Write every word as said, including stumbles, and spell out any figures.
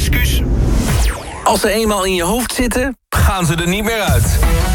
excuus. Als ze eenmaal in je hoofd zitten, gaan ze er niet meer uit.